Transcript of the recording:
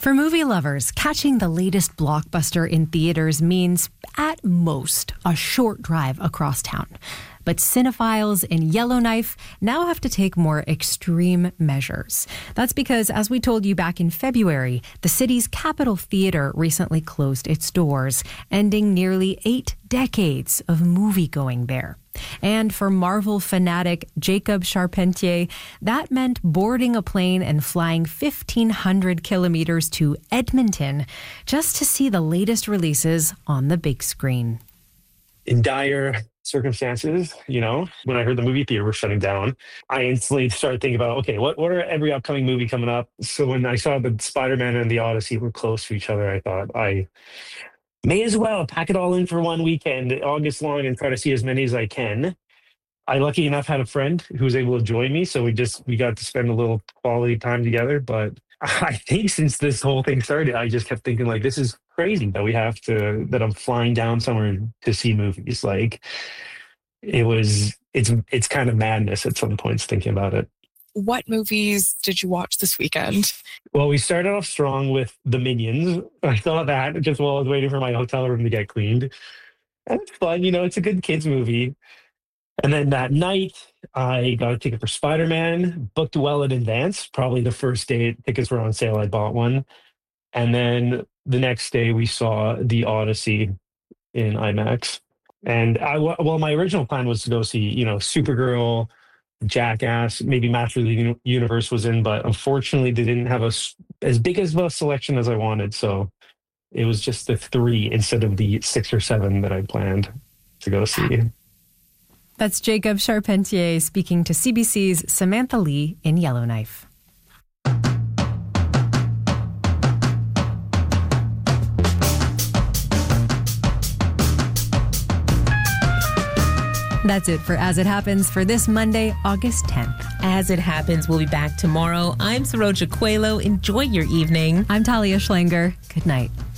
For movie lovers, catching the latest blockbuster in theaters means, at most, a short drive across town. But cinephiles in Yellowknife now have to take more extreme measures. That's because, as we told you back in February, the city's Capitol Theatre recently closed its doors, ending nearly 8 decades of movie-going there. And for Marvel fanatic Jacob Charpentier, that meant boarding a plane and flying 1,500 kilometers to Edmonton just to see the latest releases on the big screen. In dire circumstances, when I heard the movie theater was shutting down, I instantly started thinking about, okay, what are every upcoming movie coming up? So when I saw the Spider-Man and the Odyssey were close to each other, I thought I may as well pack it all in for one weekend, August long, and try to see as many as I can. I, lucky enough, had a friend who was able to join me, so we got to spend a little quality time together. But I think since this whole thing started, I just kept thinking, like, this is crazy that I'm flying down somewhere to see movies. Like, it's kind of madness at some points thinking about it. What movies did you watch this weekend? Well, we started off strong with The Minions. I saw that just while I was waiting for my hotel room to get cleaned. And it's fun, it's a good kids movie. And then that night, I got a ticket for Spider-Man, booked well in advance. Probably the first day tickets were on sale, I bought one. And then the next day, we saw The Odyssey in IMAX. And my original plan was to go see, Supergirl, Jackass, maybe Master of the Universe was in, but unfortunately they didn't have as big as a selection as I wanted. So it was just the 3 instead of the 6 or 7 that I planned to go see. That's Jacob Charpentier speaking to CBC's Samantha Lee in Yellowknife. That's it for As It Happens for this Monday, August 10th. As It Happens, we'll be back tomorrow. I'm Saroja Coelho. Enjoy your evening. I'm Talia Schlanger. Good night.